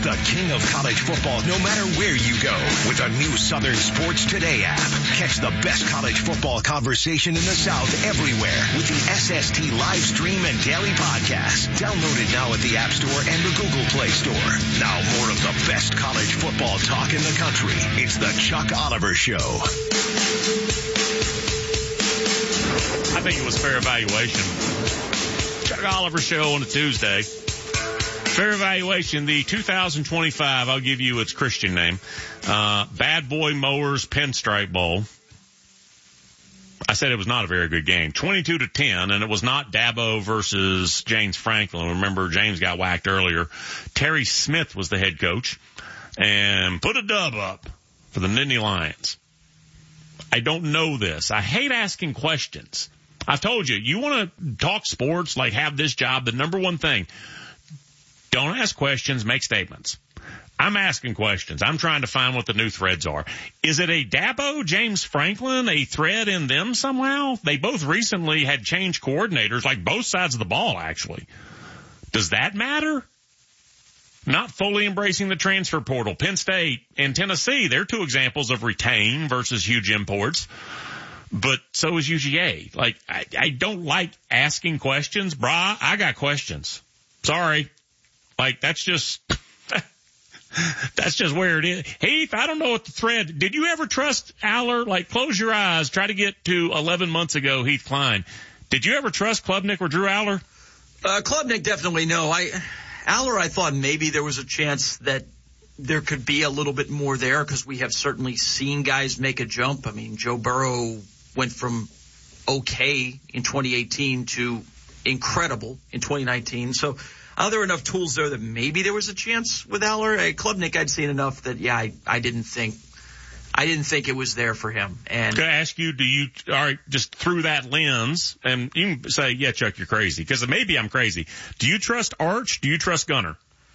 the king of college football no matter where you go with the new Southern Sports Today app. Catch the best college football conversation in the South everywhere with the SST live stream and daily podcast. Download it now at the App Store and the Google Play Store. Now more of the best college football talk in the country. It's the Chuck Oliver Show. I think it was Fair Evaluation. Chuck Oliver Show on a Tuesday. Fair Evaluation, the 2025, I'll give you its Christian name, Bad Boy Mowers Pinstripe Bowl. I said it was not a very good game. 22-10, and it was not Dabo versus James Franklin. Remember, James got whacked earlier. Terry Smith was the head coach and put a dub up for the Nittany Lions. I don't know this. I hate asking questions. I've told you, you want to talk sports, like have this job, the number one thing, don't ask questions, make statements. I'm asking questions. I'm trying to find what the new threads are. Is it a Dabo, James Franklin, a thread in them somehow? They both recently had changed coordinators, like both sides of the ball, actually. Does that matter? Not fully embracing the transfer portal. Penn State and Tennessee, they're two examples of retain versus huge imports. But so is UGA. Like, I don't like asking questions. Brah, I got questions. Sorry. Like, that's just where it is. Heath, I don't know what the thread. Did you ever trust Aller? Like, close your eyes. Try to get to 11 months ago, Heath Klein. Did you ever trust Klubnik or Drew Aller? Klubnik, definitely no. Aller, I thought maybe there was a chance that there could be a little bit more there because we have certainly seen guys make a jump. I mean, Joe Burrow went from okay in 2018 to incredible in 2019. So are there enough tools there that maybe there was a chance with Aller? Klubnik, I'd seen enough that, yeah, I didn't think it was there for him. And can I ask you, all right, just through that lens, and you can say, yeah, Chuck, you're crazy, because maybe I'm crazy. Do you trust Arch? Do you trust Gunner?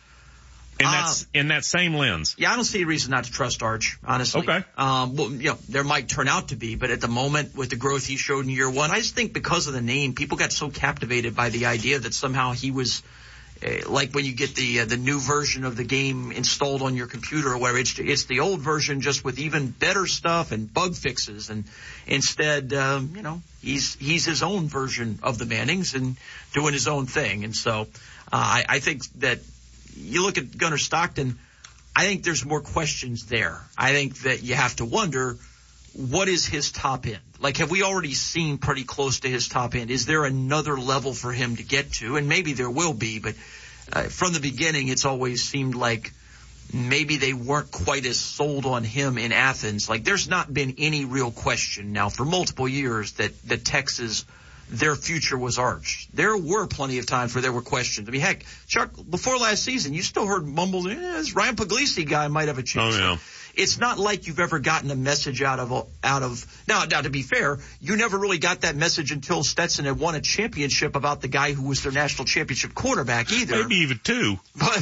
In that same lens. Yeah, I don't see a reason not to trust Arch, honestly. Okay. Well, there might turn out to be, but at the moment, with the growth he showed in year one, I just think because of the name, people got so captivated by the idea that somehow he was like when you get the new version of the game installed on your computer or whatever, it's the old version just with even better stuff and bug fixes. And instead, he's his own version of the Mannings and doing his own thing. And so I think that you look at Gunnar Stockton, I think there's more questions there. I think that you have to wonder, what is his top end? Like, have we already seen pretty close to his top end? Is there another level for him to get to? And maybe there will be, but from the beginning, it's always seemed like maybe they weren't quite as sold on him in Athens. Like, there's not been any real question now for multiple years that Texas, their future was Arch. There were plenty of times where there were questions. I mean, heck, Chuck, before last season, you still heard mumbles, this Ryan Puglisi guy might have a chance. Oh, yeah. It's not like you've ever gotten a message out of now, to be fair, you never really got that message until Stetson had won a championship about the guy who was their national championship quarterback either. Maybe even two.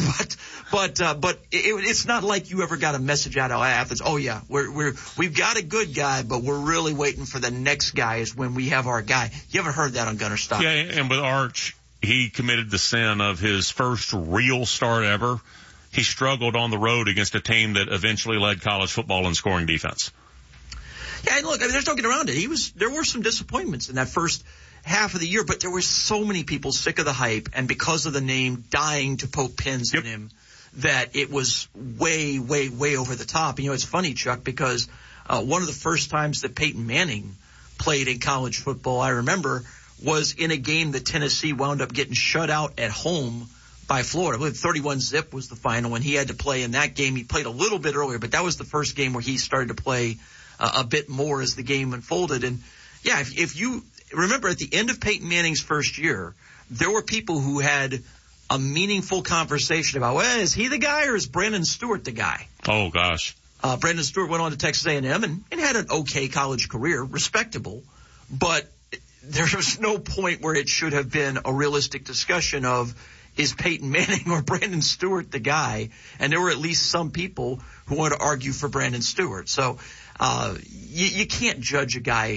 But it's not like you ever got a message out of Athens. Oh yeah, we've got a good guy, but we're really waiting for the next guy is when we have our guy. You haven't heard that on Gunnar Stockton. Yeah, and with Arch, he committed the sin of his first real start ever. He struggled on the road against a team that eventually led college football in scoring defense. Yeah, and look, I mean, there's no getting around it. There were some disappointments in that first half of the year, but there were so many people sick of the hype and because of the name dying to poke pins in him that it was way, way, way over the top. And, it's funny, Chuck, because one of the first times that Peyton Manning played in college football, I remember, was in a game that Tennessee wound up getting shut out at home by Florida. I believe 31-zip was the final, and he had to play in that game. He played a little bit earlier, but that was the first game where he started to play a bit more as the game unfolded. And, yeah, if you remember at the end of Peyton Manning's first year, there were people who had a meaningful conversation about, well, is he the guy or is Brandon Stewart the guy? Oh, gosh. Brandon Stewart went on to Texas A&M and had an okay college career, respectable, but there was no point where it should have been a realistic discussion of, is Peyton Manning or Brandon Stewart the guy? And there were at least some people who wanted to argue for Brandon Stewart. So you can't judge a guy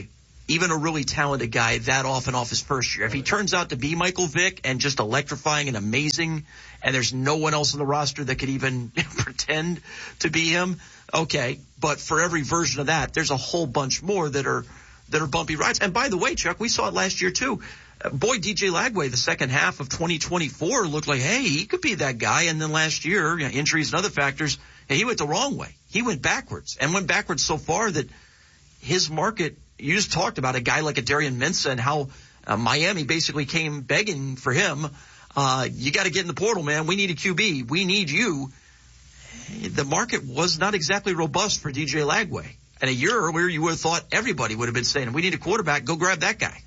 even a really talented guy that often off his first year. If he turns out to be Michael Vick and just electrifying and amazing, and there's no one else on the roster that could even pretend to be him, okay. But for every version of that, there's a whole bunch more that are bumpy rides. And by the way, Chuck, we saw it last year too. Boy, DJ Lagway, the second half of 2024 looked like, hey, he could be that guy. And then last year, injuries and other factors, he went the wrong way. He went backwards so far that his market, you just talked about a guy like a Darian Mensah and how Miami basically came begging for him. You got to get in the portal, man. We need a QB. We need you. The market was not exactly robust for DJ Lagway. And a year earlier, you would have thought everybody would have been saying, we need a quarterback. Go grab that guy.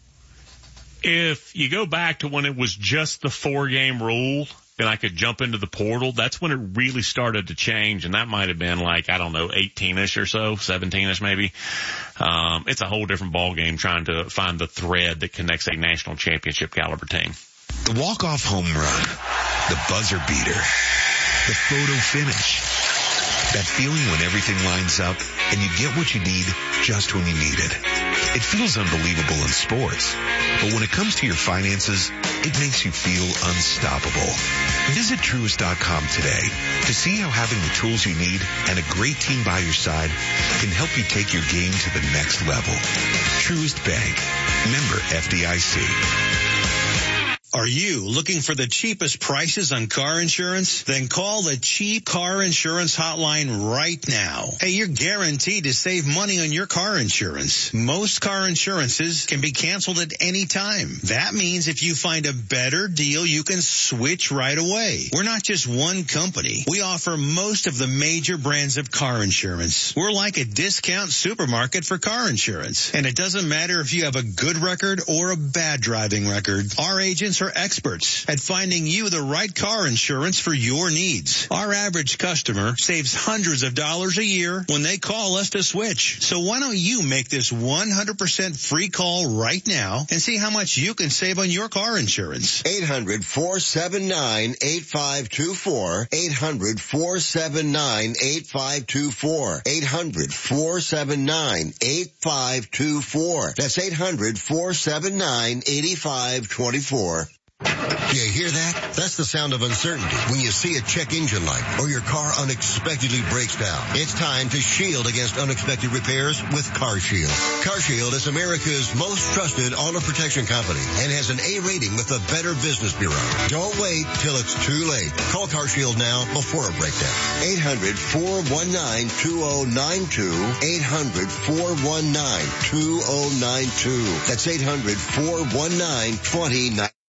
If you go back to when it was just the 4-game rule and I could jump into the portal, that's when it really started to change. And that might have been like, I don't know, 18-ish or so, 17-ish maybe. It's a whole different ballgame trying to find the thread that connects a national championship caliber team. The walk-off home run, the buzzer beater, the photo finish. That feeling when everything lines up and you get what you need just when you need it. It feels unbelievable in sports, but when it comes to your finances, it makes you feel unstoppable. Visit Truist.com today to see how having the tools you need and a great team by your side can help you take your game to the next level. Truist Bank. Member FDIC. Are you looking for the cheapest prices on car insurance? Then call the Cheap Car Insurance Hotline right now. Hey, you're guaranteed to save money on your car insurance. Most car insurances can be canceled at any time. That means if you find a better deal, you can switch right away. We're not just one company. We offer most of the major brands of car insurance. We're like a discount supermarket for car insurance. And it doesn't matter if you have a good record or a bad driving record. Our agents are experts at finding you the right car insurance for your needs. Our average customer saves hundreds of dollars a year when they call us to switch. So why don't you make this 100% free call right now and see how much you can save on your car insurance? 800-479-8524. 800-479-8524. 800-479-8524. That's 800-479-8524. You hear that? That's the sound of uncertainty when you see a check engine light or your car unexpectedly breaks down. It's time to shield against unexpected repairs with CarShield. CarShield is America's most trusted auto protection company and has an A rating with the Better Business Bureau. Don't wait till it's too late. Call CarShield now before a breakdown. 800-419-2092. 800-419-2092. That's 800-419-2092.